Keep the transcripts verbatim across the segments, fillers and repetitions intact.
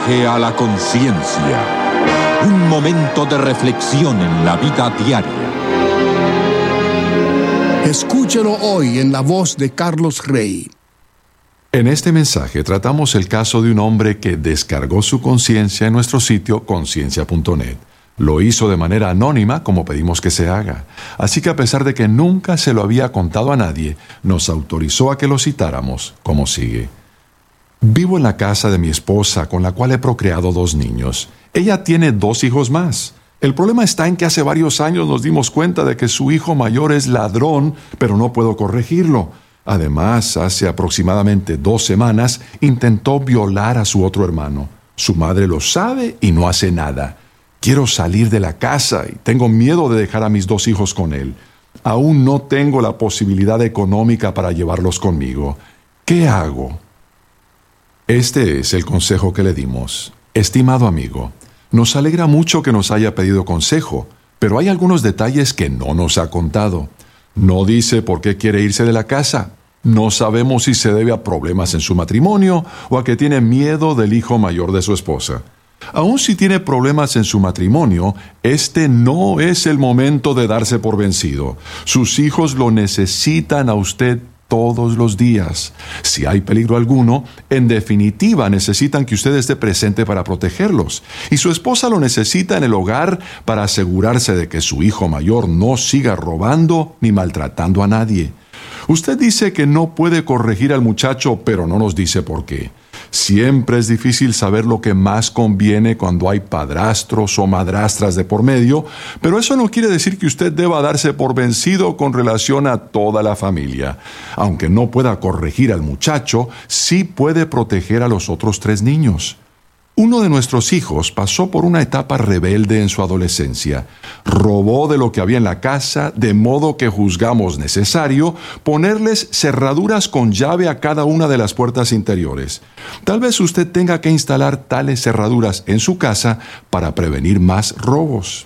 Viaje a la conciencia. Un momento de reflexión en la vida diaria. Escúchelo hoy en la voz de Carlos Rey. En este mensaje tratamos el caso de un hombre que descargó su conciencia en nuestro sitio conciencia punto net. Lo hizo de manera anónima, como pedimos que se haga. Así que a pesar de que nunca se lo había contado a nadie, nos autorizó a que lo citáramos, como sigue. Vivo en la casa de mi esposa, con la cual he procreado dos niños. Ella tiene dos hijos más. El problema está en que hace varios años nos dimos cuenta de que su hijo mayor es ladrón, pero no puedo corregirlo. Además, hace aproximadamente dos semanas intentó violar a su otro hermano. Su madre lo sabe y no hace nada. Quiero salir de la casa y tengo miedo de dejar a mis dos hijos con él. Aún no tengo la posibilidad económica para llevarlos conmigo. ¿Qué hago? Este es el consejo que le dimos. Estimado amigo, nos alegra mucho que nos haya pedido consejo, pero hay algunos detalles que no nos ha contado. No dice por qué quiere irse de la casa. No sabemos si se debe a problemas en su matrimonio o a que tiene miedo del hijo mayor de su esposa. Aun si tiene problemas en su matrimonio, este no es el momento de darse por vencido. Sus hijos lo necesitan a usted todos los días. Si hay peligro alguno, en definitiva necesitan que usted esté presente para protegerlos. Y su esposa lo necesita en el hogar para asegurarse de que su hijo mayor no siga robando ni maltratando a nadie. Usted dice que no puede corregir al muchacho, pero no nos dice por qué. Siempre es difícil saber lo que más conviene cuando hay padrastros o madrastras de por medio, pero eso no quiere decir que usted deba darse por vencido con relación a toda la familia. Aunque no pueda corregir al muchacho, sí puede proteger a los otros tres niños. Uno de nuestros hijos pasó por una etapa rebelde en su adolescencia. Robó de lo que había en la casa, de modo que juzgamos necesario ponerles cerraduras con llave a cada una de las puertas interiores. Tal vez usted tenga que instalar tales cerraduras en su casa para prevenir más robos.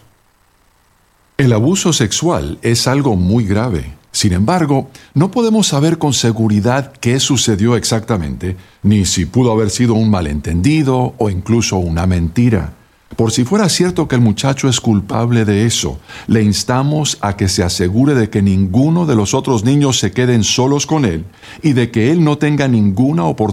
El abuso sexual es algo muy grave. Sin embargo, no podemos saber con seguridad qué sucedió exactamente, ni si pudo haber sido un malentendido o incluso una mentira. Por si fuera cierto que el muchacho es culpable de eso, le instamos a que se asegure de que ninguno de los otros niños se queden solos con él y de que él no tenga ninguna oportunidad